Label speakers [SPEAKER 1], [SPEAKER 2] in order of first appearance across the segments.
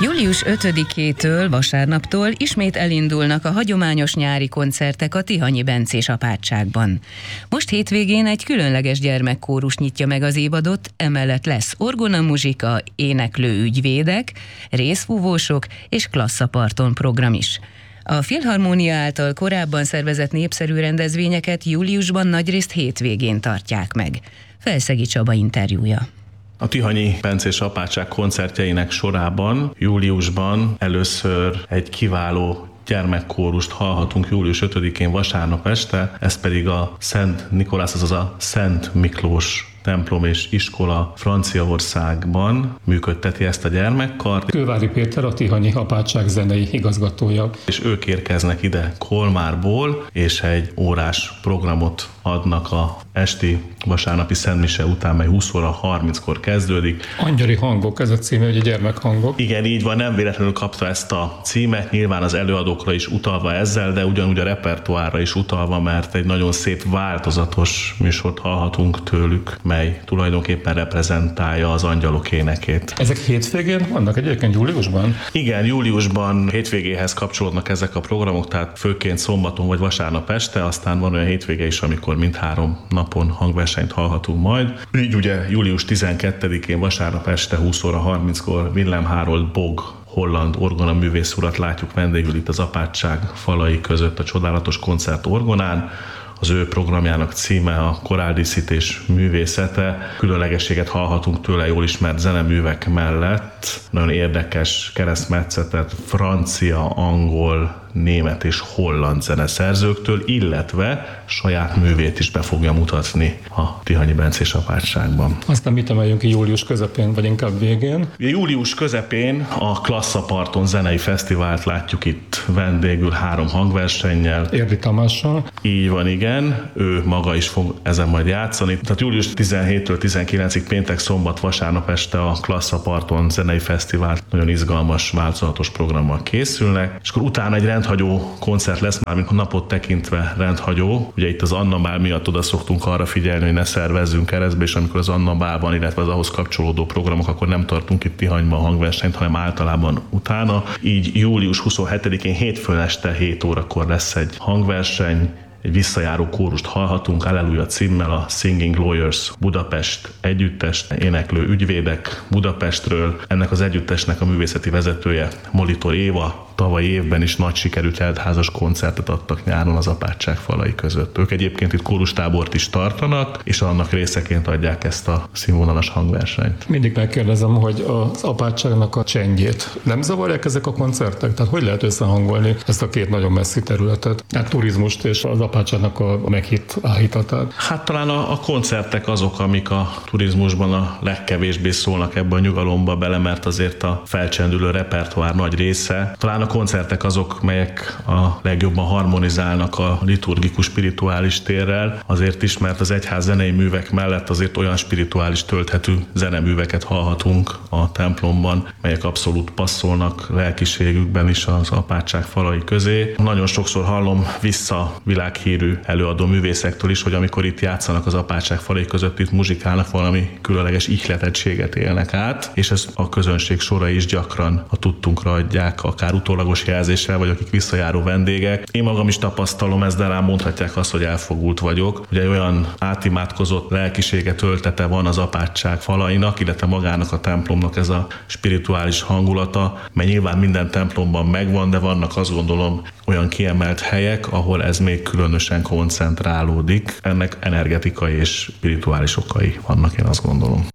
[SPEAKER 1] Július 5-től, vasárnaptól ismét elindulnak a hagyományos nyári koncertek a Tihanyi Bencés apátságban. Most hétvégén egy különleges gyermekkórus nyitja meg az évadot, emellett lesz orgonamuzsika, éneklő ügyvédek, részfúvósok és klasszaparton program is. A Filharmónia által korábban szervezett népszerű rendezvényeket júliusban nagyrészt hétvégén tartják meg. Felszegi Csaba interjúja.
[SPEAKER 2] A Tihanyi Bencés apátság koncertjeinek sorában júliusban először egy kiváló gyermekkórust hallhatunk július 5-én vasárnap este, ez pedig a Szent Nikolász, azaz a Szent Miklós templom és iskola Franciaországban működteti ezt a gyermekkart.
[SPEAKER 3] Kővári Péter, a Tihanyi apátság zenei igazgatója.
[SPEAKER 2] És ők érkeznek ide Kolmárból, és egy órás programot adnak a esti vasárnapi szentmise után, mely 20 óra 30-kor kezdődik.
[SPEAKER 3] Angyali hangok, ez a címe, ugye gyermekhangok.
[SPEAKER 2] Igen, így van, nem véletlenül kapta ezt a címet, nyilván az előadókra is utalva ezzel, de ugyanúgy a repertoárra is utalva, mert egy nagyon szép változatos műsort hallhatunk tőlük, mely tulajdonképpen reprezentálja az angyalok énekét.
[SPEAKER 3] Ezek hétvégén vannak egyébként júliusban?
[SPEAKER 2] Igen, júliusban hétvégéhez kapcsolódnak ezek a programok, tehát főként szombaton vagy vasárnap este, aztán van olyan hétvége is, amikor mindhárom napon hangversenyt hallhatunk majd. Így ugye július 12-én vasárnap este 20 óra 30-kor Willem Harold Bog holland orgonaművész urat látjuk vendégül itt az apátság falai között a csodálatos koncert orgonán. Az ő programjának címe a koráldíszítés művészete. Különlegességet hallhatunk tőle jól ismert zeneművek mellett. Nagyon érdekes keresztmetszetet francia, angol, német és holland zeneszerzőktől, illetve saját művét is be fogja mutatni a Tihanyi Bencés apátságban.
[SPEAKER 3] Aztán mit emeljünk ki július közepén, vagy inkább végén?
[SPEAKER 2] Július közepén a Klasszaparton zenei fesztivált látjuk itt vendégül 3 hangversennyel.
[SPEAKER 3] Érdi Tamással.
[SPEAKER 2] Így van, igen, ő maga is fog ezen majd játszani. Tehát július 17-től 19-ig péntek, szombat, vasárnap este a Klasszaparton zenei fesztivált nagyon izgalmas, változatos programmal készülnek, és akkor utána egy rendhagyó koncert lesz, mármint a napot tekintve rendhagyó. Ugye itt az Anna Bál miatt oda szoktunk arra figyelni, hogy ne szervezzünk keresztbe, és amikor az Anna Bál van, illetve az ahhoz kapcsolódó programok, akkor nem tartunk itt Tihanyban hangversenyt, hanem általában utána. Így július 27-én hétfőn este 7 órakor lesz egy hangverseny, egy visszajáró kórust hallhatunk, Alleluja címmel, a Singing Lawyers Budapest együttest, éneklő ügyvédek Budapestről. Ennek az együttesnek a művészeti vezetője Molitor Éva. Tavalyi évben is nagy sikerű teltházas koncertet adtak nyáron az apátság falai között. Ők egyébként itt kórustábort is tartanak, és annak részeként adják ezt a színvonalas hangversenyt.
[SPEAKER 3] Mindig megkérdezem, hogy az apátságnak a csendjét nem zavarják ezek a koncertek? Tehát hogy lehet összehangolni ezt a két nagyon messzi területet? A turizmust és az apátságnak a meghitt áhítatát?
[SPEAKER 2] Hát talán a koncertek azok, amik a turizmusban a legkevésbé szólnak ebbe a nyugalomba bele, mert azért a felcsendülő repertoár nagy része. Talán a koncertek azok, melyek a legjobban harmonizálnak a liturgikus spirituális térrel, azért is, mert az egyház zenei művek mellett azért olyan spirituális tölthető zeneműveket hallhatunk a templomban, melyek abszolút passzolnak lelkiségükben is az apátság falai közé. Nagyon sokszor hallom vissza világhírű előadó művészektől is, hogy amikor itt játszanak az apátság falai között, itt muzsikálnak, valami különleges ihletettséget élnek át, és ez a közönség sorai is gyakran a tudtunkra adják, akár utólagos jelzéssel, vagy akik visszajáró vendégek. Én magam is tapasztalom ezt, de rám mondhatják azt, hogy elfogult vagyok. Ugye olyan átimádkozott lelkisége, töltete van az apátság falainak, illetve magának a templomnak ez a spirituális hangulata, mely nyilván minden templomban megvan, de vannak, azt gondolom, olyan kiemelt helyek, ahol ez még különösen koncentrálódik. Ennek energetikai és spirituális okai vannak, én azt gondolom.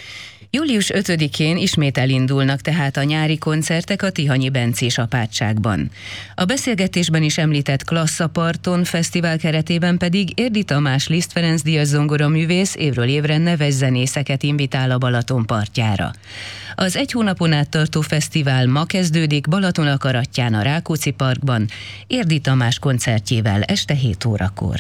[SPEAKER 1] Július 5-én ismét elindulnak tehát a nyári koncertek a Tihanyi Bencés apátságban. A beszélgetésben is említett Klasszaparton fesztivál keretében pedig Érdi Tamás Liszt Ferenc díjas zongoraművész évről évre neves zenészeket invitál a Balaton partjára. Az 1 hónapon át tartó fesztivál ma kezdődik Balatonakarattyán a Rákóczi Parkban, Érdi Tamás koncertjével este 7 órakor.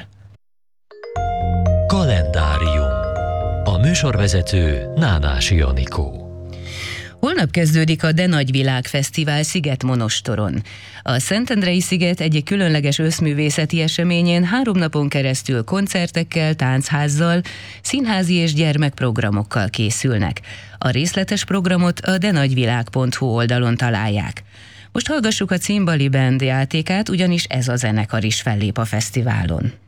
[SPEAKER 4] Kalendárium. A műsorvezető Nánási Anikó.
[SPEAKER 1] Holnap kezdődik a De Nagy Világ Fesztivál Szigetmonostoron. A Szentendrei sziget egyik különleges összművészeti eseményén 3 napon keresztül koncertekkel, táncházzal, színházi és gyermekprogramokkal készülnek. A részletes programot a denagyvilág.hu oldalon találják. Most hallgassuk a Cimbali Band játékát, ugyanis ez a zenekar is fellép a fesztiválon.